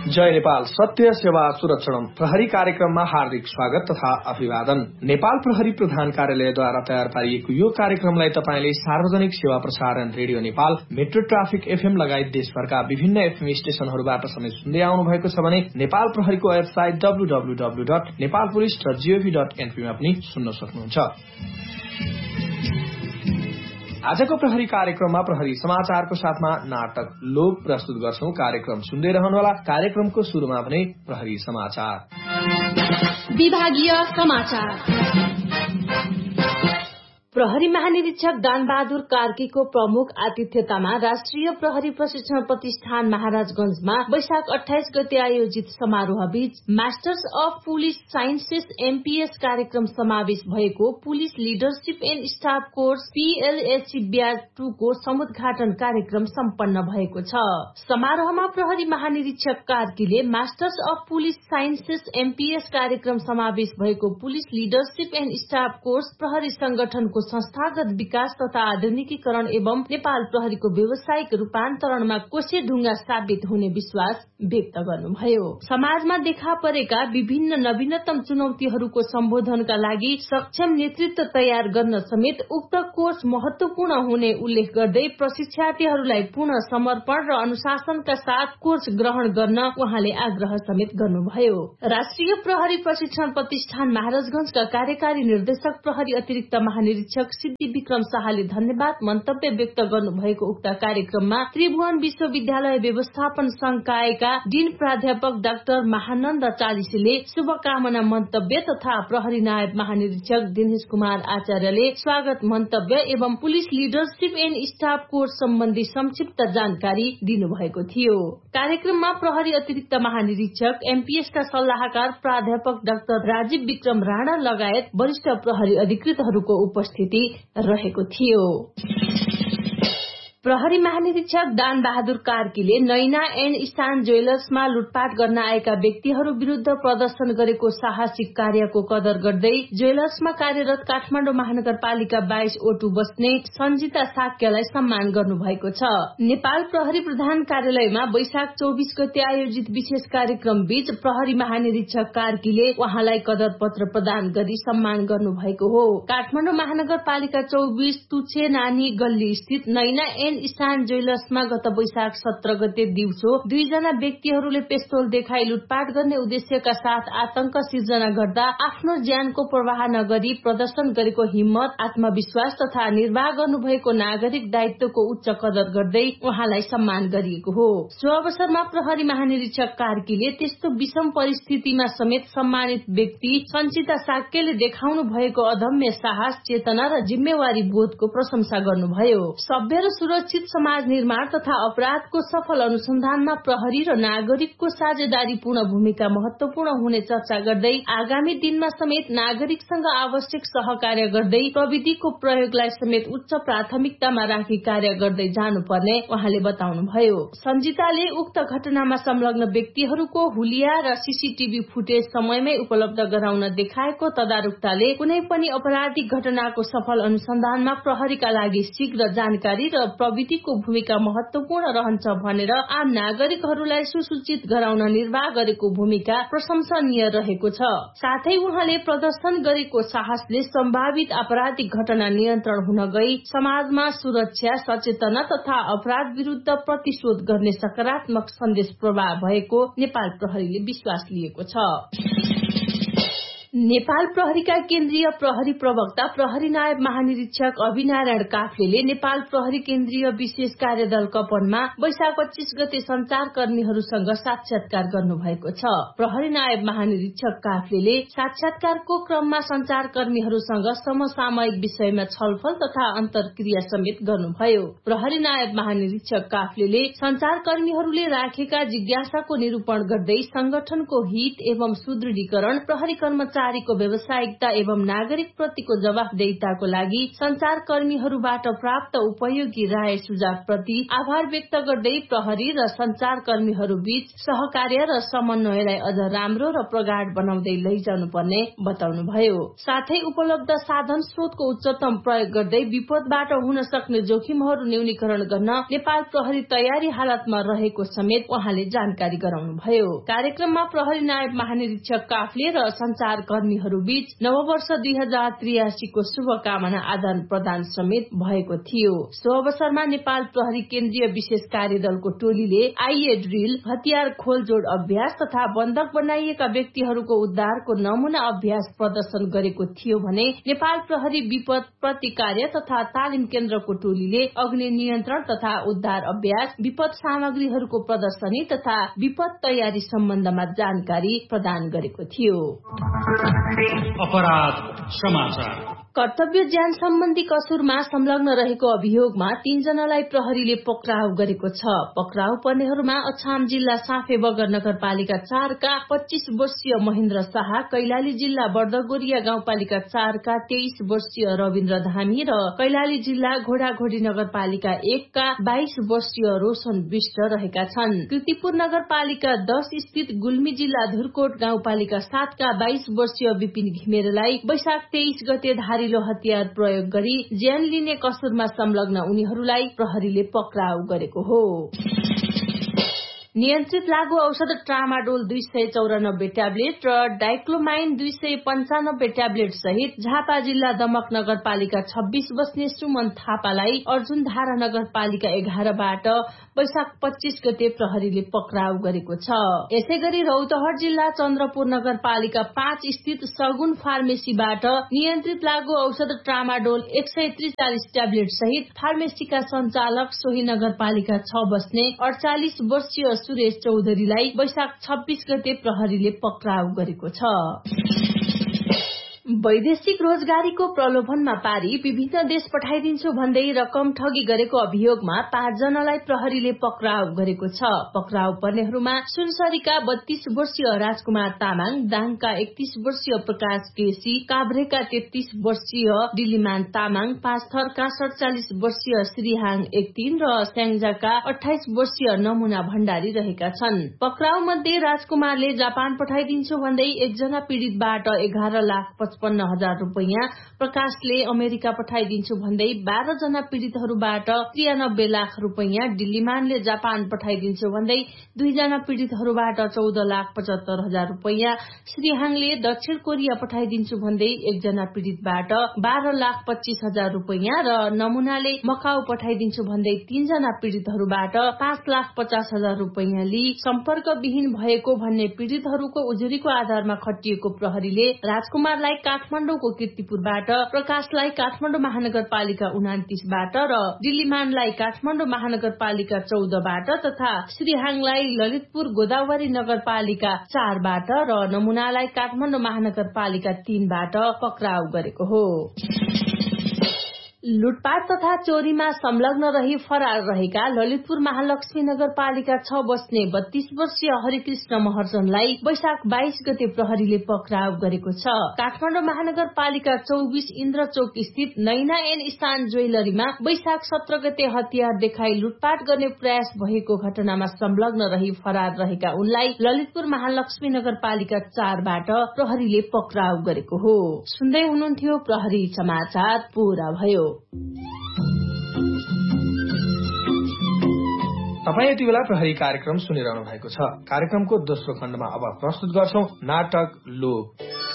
जय नेपाल सत्य सेवा सुरक्षण प्रहरी कार्यक्रममा हार्दिक स्वागत तथा अभिवादन। नेपाल प्रहरी प्रधान कार्यालयद्वारा तयार पारिएको यो कार्यक्रमलाई तपाईले सार्वजनिक सेवा प्रसारण radio Nepal, metro traffic FM लगायत देशभरका विभिन्न एफएम स्टेशनहरूबाट समेत सुन्दै आउनु भएको छ भने नेपाल प्रहरीको वेबसाइट www.nepalpolice.gov.np मा पनि सुन्न सक्नुहुन्छ। आजको प्रहरी कार्यक्रममा प्रहरी समाचारको साथमा नाटक लोभ प्रस्तुत गर्छौं। कार्यक्रम सुन्दै रहनुहोला। कार्यक्रमको शुरूमा भने प्रहरी समाचार। विभागीय समाचार। प्रहरी महानिरीक्षक दानबहादुर कार्कीको प्रमुख आतिथ्यतामा राष्ट्रिय प्रहरी प्रशिक्षण प्रतिष्ठान महाराजगंजमा वैशाख 28 गते आयोजित समारोहबीच masters of police sciences MPS कार्यक्रम समावेश भएको police leadership and staff course पीएलएससी batch 2 को समुद्घाटन कार्यक्रम सम्पन्न भएको छ। समारोहमा प्रहरी महानिरीक्षक कार्कीले masters of police sciences MPS कार्यक्रम समावेश भएको police leadership and staff course प्रहरी संगठनको संस्थागत विकास तथा आधुनिकीकरण एवं नेपाल प्रहरीको व्यावसायिक रूपान्तरणमा कोसे ढुङ्गा साबित हुने विश्वास व्यक्त गर्नुभयो। समाजमा देखा परेका विभिन्न नवीनतम चुनौतीहरूको सम्बोधनका लागि सक्षम नेतृत्व तयार गर्न समेत उक्त कोर्स महत्वपूर्ण हुने उल्लेख गर्दै प्रशिक्षार्थीहरूलाई पूर्ण समर्पण र अनुशासनका साथ कोर्स ग्रहण गर्न उहाँले आग्रह समेत गर्नुभयो। राष्ट्रिय प्रहरी प्रशिक्षण प्रतिष्ठान महाराजगंजका कार्यकारी निर्देशक प्रहरी अतिरिक्त महानिरीक्षक सिद्धि विक्रम शाहले धन्यवाद मन्तव्य व्यक्त गर्नुभएको उक्त कार्यक्रममा त्रिभुवन विश्वविद्यालय व्यवस्थापन संकायका डीन प्राध्यापक डाक्टर महानन्द चालिसीले शुभकामना मन्तव्य तथा प्रहरी नायब महानिरीक्षक दिनेश कुमार आचार्यले स्वागत मन्तव्य एवं police leadership and staff course सम्बन्धी संक्षिप्त जानकारी दिनुभएको थियो। कार्यक्रममा प्रहरी अतिरिक्त महानिरीक्षक एमपीएसका सल्लाहकार प्राध्यापक डाक्टर राजीव विक्रम राणा लगायत वरिष्ठ प्रहरी अधिकृतहरूको उपस्थिति रहेको थियो। प्रहरी महानिरीक्षक दान बहादुर कार्कीले नैना एण्ड स्टान ज्वेलर्समा लुटपाट गर्न आएका व्यक्तिहरू विरूद्ध प्रदर्शन गरेको साहसिक कार्यको कदर गर्दै ज्वेलर्समा कार्यरत काठमाडौँ महानगरपालिका 22 ओटु बस्ने सञ्जिता साक्यलाई सम्मान गर्नुभएको छ। नेपाल प्रहरी प्रधान कार्यालयमा वैशाख 24 गते आयोजित विशेष कार्यक्रम बीच प्रहरी महानिरीक्षक कार्कीले उहाँलाई कदर पत्र प्रदान गरी सम्मान गर्नुभएको हो। काठमाडौँ महानगरपालिका 24 तुछे नानी गल्ली स्थित नैना एण्ड स्टान ज्वेलर्समा गत वैशाख 17 गते दिउँसो 2 जना व्यक्तिहरूले पेस्तोल देखाई लुटपाट गर्ने उद्देश्यका साथ आतंक सिर्जना गर्दा आफ्नो ज्यानको प्रवाह नगरी प्रदर्शन गरेको हिम्मत, आत्मविश्वास तथा निर्वाह गर्नुभएको नागरिक दायित्वको उच्च कदर गर्दै उहाँलाई सम्मान गरिएको हो। सो अवसरमा प्रहरी महानिरीक्षक कार्कीले त्यस्तो विषम परिस्थितिमा समेत सम्मानित व्यक्ति सञ्चिता साक्यले देखाउनु भएको अदम्य साहस, चेतना र जिम्मेवारी बोधको प्रशंसा गर्नुभयो। सभ्य र सुरक्षित समाज निर्माण तथा अपराधको सफल अनुसन्धानमा प्रहरी र नागरिकको साझेदारीपूर्ण भूमिका महत्वपूर्ण हुने चर्चा गर्दै आगामी दिनमा समेत नागरिकसँग आवश्यक सहकार्य गर्दै प्रविधिको प्रयोगलाई समेत उच्च प्राथमिकतामा राखी कार्य गर्दै जानुपर्ने उहाँले बताउनुभयो। सञ्जिताले उक्त घटनामा संलग्न व्यक्तिहरूको हुलिया र सीसीटीभी फुटेज समयमै उपलब्ध गराउन देखाएको तदारुकताले कुनै पनि आपराधिक घटनाको सफल अनुसन्धानमा प्रहरीका लागि शीघ्र जानकारी र प्रविधिको भूमिका महत्वपूर्ण रहन्छ भनेर आम नागरिकहरूलाई सुसूचित गराउन निर्वाह गरेको भूमिका प्रशंसनीय रहेको छ। साथै उहाँले प्रदर्शन गरेको साहसले सम्भावित आपराधिक घटना नियन्त्रण हुन गई समाजमा सुरक्षा, सचेतना तथा अपराध विरूद्ध प्रतिशोध गर्ने सकारात्मक सन्देश प्रवाह भएको नेपाल प्रहरीले विश्वास लिएको छ। नेपाल प्रहरीका केन्द्रीय प्रहरी प्रवक्ता प्रहरी नायब महानिरीक्षक अभिनारायण काफ्लेले नेपाल प्रहरी केन्द्रीय विशेष कार्यदल कपनमा वैशाख 25 गते संचारकर्मीहरूसँग साक्षात्कार गर्नुभएको छ। प्रहरी नायब महानिरीक्षक काफ्लेले साक्षात्कारको क्रममा संचारकर्मीहरूसँग समसामयिक विषयमा छलफल तथा अन्तर्क्रिया समेत गर्नुभयो। प्रहरी नायब महानिरीक्षक काफ्लेले संचारकर्मीहरूले राखेका जिज्ञासाको निरूपण गर्दै संगठनको हित एवं सुदृढीकरण, प्रहरी कर्मचारी कर्मचारीको व्यावसायिकता एवं नागरिक प्रतिको जवाफदेहिताको लागि संचारकर्मीहरूबाट प्राप्त उपयोगी राय सुझाव प्रति आभार व्यक्त गर्दै प्रहरी र संचारकर्मीहरू बीच सहकार्य र समन्वयलाई अझ राम्रो र प्रगाढ बनाउँदै लैजानु पर्ने बताउनुभयो। साथै उपलब्ध साधन स्रोतको उच्चतम प्रयोग गर्दै विपदबाट हुन सक्ने जोखिमहरू न्यूनीकरण गर्न नेपाल प्रहरी तयारी हालतमा रहेको समेत उहाँले जानकारी गराउनुभयो। कार्यक्रममा प्रहरी नायब महानिरीक्षक काफ्ले र संचारकर्मीहरू बीच नववर्ष 2083 को शुभकामना आदान प्रदान समेत भएको थियो। सो अवसरमा नेपाल प्रहरी केन्द्रीय विशेष कार्यदलको टोलीले आइए ड्रिल, हतियार खोलजोड अभ्यास तथा बन्धक बनाइएका व्यक्तिहरूको उद्धारको नमूना अभ्यास प्रदर्शन गरेको थियो भने नेपाल प्रहरी विपद प्रतिकार्य तथा तालिम केन्द्रको टोलीले अग्नि नियन्त्रण तथा उद्धार अभ्यास, विपद सामग्रीहरूको प्रदर्शनी तथा विपद तयारी सम्बन्धमा जानकारी प्रदान गरेको थियो। अपराध समाचार। कर्तव्य ज्यान सम्बन्धी कसुरमा संलग्न रहेको अभियोगमा 3 जनालाई प्रहरीले पक्राउ गरेको छ। पक्राउ पर्नेहरूमा अछाम जिल्ला साफे बगर नगरपालिका 4 का 25 वर्षीय महेन्द्र शाह, कैलाली जिल्ला बर्दगोरिया गाउँपालिका 4 का 23 वर्षीय रविन्द्र धामी र कैलाली जिल्ला घोडाघोडी नगरपालिका 1 का 22 वर्षीय रोशन विष्ट रहेका छन्। कीर्तिपुर नगरपालिका 10 स्थित गुल्मी जिल्ला धुरकोट गाउँपालिका 7 का 22 वर्षीय विपिन घिमिरेलाई वैशाख 23 गते धारिलो हतियार प्रयोग गरी ज्यान लिने कसुरमा संलग्न उनीहरूलाई प्रहरीले पक्राउ गरेको हो। नियन्त्रित लागू औषध ट्रामाडोल 294 ट्याब्लेट र डाइक्लोमाइन 295 ट्याब्लेट सहित झापा जिल्ला दमक नगरपालिका 26 बस्ने सुमन थापालाई अर्जुनधारा नगरपालिका 11 बाट वैशाख 25 गते प्रहरीले पक्राउ गरेको छ। यसैगरी रौतहट जिल्ला चन्द्रपुर नगरपालिका 5 स्थित सगुन फार्मेसीबाट नियन्त्रित लागू औषध ट्रामाडोल 143 ट्याब्लेट सहित फार्मेसीका सञ्चालक सोही नगरपालिका 6 बस्ने 48 वर्षीय सुरेश चौधरीलाई वैशाख 26 गते प्रहरीले पक्राउ गरेको छ। वैदेशिक रोजगारीको प्रलोभनमा पारी विभिन्न देश पठाइदिन्छु भन्दै रकम ठगी गरेको अभियोगमा 5 जनालाई प्रहरीले पक्राउ गरेको छ। पक्राउ पर्नेहरूमा सुनसरीका 32 वर्षीय राजकुमार तामाङ, दाङका 31 वर्षीय प्रकाश केसी, काभ्रेका 33 वर्षीय डिलिमान तामाङ, पाँचथरका 47 वर्षीय श्रीहाङ एकतिन र स्याङ्जाका 28 वर्षीय नमुना भण्डारी रहेका छन्। पक्राउ मध्ये राजकुमारले जापान पठाइदिन्छु भन्दै एकजना पीड़ितबाट 11,55,000 रुपैयाँ, प्रकाशले अमेरिका पठाइदिन्छु भन्दै 12 जना पीड़ितहरूबाट 93 लाख रुपैयाँ, डिल्लीमानले जापान पठाइदिन्छु भन्दै 2 जना पीड़ितहरूबाट 14,75,000 रुपैयाँ, श्रीहाङले दक्षिण कोरिया पठाइदिन्छु भन्दै 1 जना पीड़ितबाट 12,25,000 रुपैयाँ र नमुनाले मकाउ पठाइदिन्छु भन्दै 3 जना पीड़ितहरूबाट 5,50,000 रुपैयाँ लिई सम्पर्कविहीन भएको भन्ने पीड़ितहरूको उजुरीको आधारमा खटिएको प्रहरीले राजकुमारलाई काठमाडौँको कीर्तिपुरबाट, प्रकाशलाई काठमाडौँ महानगरपालिका 29 बाट र डिल्लीमानलाई काठमाडौँ महानगरपालिका 14 बाट तथा श्रीहाङलाई ललितपुर गोदावरी नगरपालिका 4 बाट र नमुनालाई काठमाडौँ महानगरपालिका 3 बाट पक्राउ गरेको हो। लुटपाट तथा चोरीमा संलग्न रही फरार रहेका ललितपुर महालक्ष्मी नगरपालिका 6 बस्ने 32 वर्षीय हरिकृष्ण महर्जनलाई वैशाख 22 गते प्रहरीले पक्राउ गरेको छ। काठमाडौँ महानगरपालिका 24 इन्द्रचोक स्थित नैना एन इस्तान ज्वेलरीमा वैशाख 17 गते हतियार देखाई लुटपाट गर्ने प्रयास भएको घटनामा संलग्न रही फरार रहेका उनलाई ललितपुर महालक्ष्मी नगरपालिका 4 बाट प्रहरीले पक्राउ गरेको हो। सुन्दै हुनुहुन्थ्यो प्रहरी समाचार पूरा भयो। तपाईँ यति बेला प्रहरी कार्यक्रम सुनिरहनु भएको छ। कार्यक्रमको दोस्रो खण्डमा अब प्रस्तुत गर्छौं नाटक लोभ।